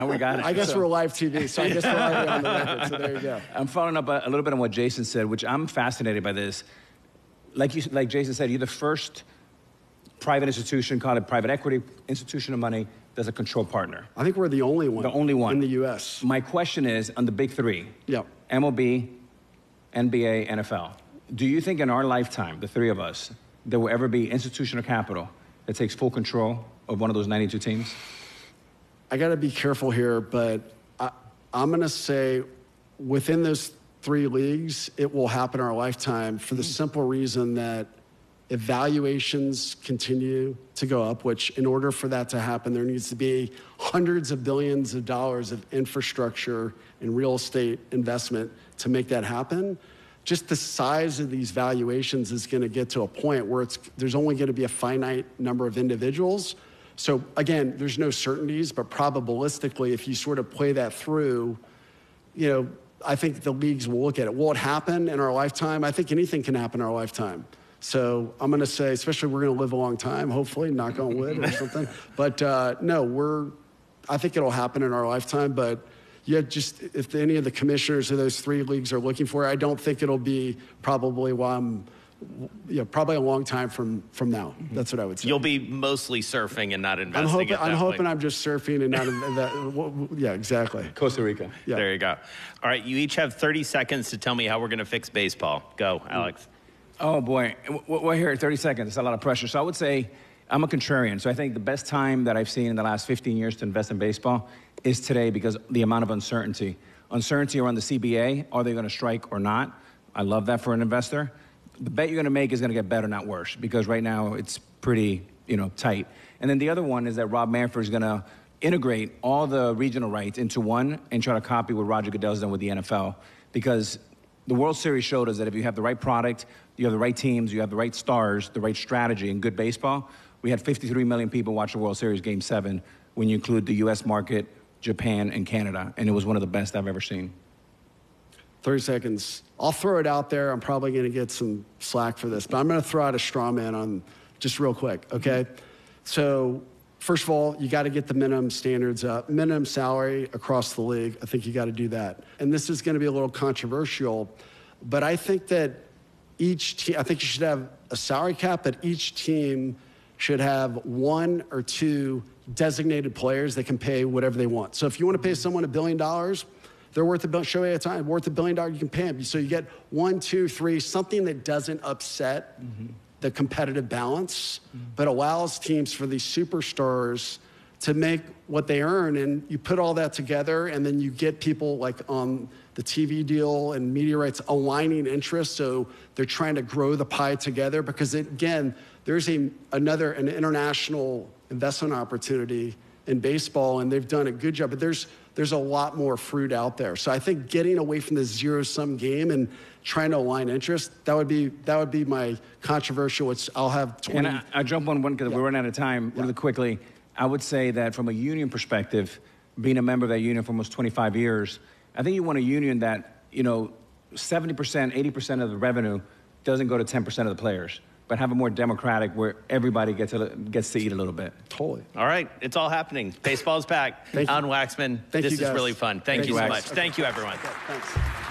We got it. I guess we're live TV, so I guess we're already on the record, so there you go. I'm following up a little bit on what Jason said, which I'm fascinated by this. Like Jason said, you're the first private institution, call it private equity institution of money, that's a control partner. I think we're the only one. The only one. In the U.S. My question is, on the big three, Yep. MLB, NBA, NFL, do you think in our lifetime, the three of us, there will ever be institutional capital that takes full control of one of those 92 teams? I got to be careful here, but I'm going to say within those three leagues, it will happen in our lifetime for the simple reason that if valuations continue to go up, which in order for that to happen, there needs to be hundreds of billions of dollars of infrastructure and real estate investment to make that happen. Just the size of these valuations is going to get to a point where there's only going to be a finite number of individuals. So again, there's no certainties, but probabilistically, if you sort of play that through, I think the leagues will look at it. Will it happen in our lifetime? I think anything can happen in our lifetime. So I'm going to say, especially we're going to live a long time, hopefully, knock on wood or something. But no, I think it'll happen in our lifetime. But yeah, just if any of the commissioners of those three leagues are looking for it, I don't think it'll be probably probably a long time from now. That's what I would say. You'll be mostly surfing and not investing. I'm hoping I'm just surfing and not that. Yeah, exactly. Costa Rica. Yeah. There you go. All right, you each have 30 seconds to tell me how we're going to fix baseball. Go, Alex. Oh, boy. We're here at 30 seconds. It's a lot of pressure. So I would say I'm a contrarian. So I think the best time that I've seen in the last 15 years to invest in baseball is today because the amount of uncertainty. Uncertainty around the CBA. Are they going to strike or not? I love that for an investor. The bet you're going to make is going to get better, not worse, because right now it's pretty, tight. And then the other one is that Rob Manfred is going to integrate all the regional rights into one and try to copy what Roger Goodell's done with the NFL. Because the World Series showed us that if you have the right product, you have the right teams, you have the right stars, the right strategy, and good baseball. We had 53 million people watch the World Series Game 7 when you include the U.S. market, Japan, and Canada. And it was one of the best I've ever seen. 30 seconds. I'll throw it out there. I'm probably going to get some slack for this, but I'm going to throw out a straw man on just real quick, okay? So first of all, you got to get the minimum standards up, minimum salary across the league. I think you got to do that. And this is going to be a little controversial, but I think that each team, I think you should have a salary cap, but each team should have one or two designated players that can pay whatever they want. So if you want to pay someone $1 billion, they're worth Shohei Ohtani, worth $1 billion, you can pay them. So you get 1, 2, 3, something that doesn't upset the competitive balance, but allows teams for these superstars to make what they earn. And you put all that together, and then you get people like on the TV deal and media rights aligning interests. So they're trying to grow the pie together because, again, there's an international investment opportunity in baseball, and they've done a good job. But there's a lot more fruit out there. So I think getting away from the zero-sum game and trying to align interests, that would be my controversial, which I'll have 20. And I'll jump on one because we're running out of time really quickly. I would say that from a union perspective, being a member of that union for almost 25 years, I think you want a union that, 70%, 80% of the revenue doesn't go to 10% of the players, but have a more democratic where everybody gets to eat a little bit. Totally. All right. It's all happening. Baseball's back. Alan Waxman, this is really fun. Thank you so much. Thank you, everyone. Thanks.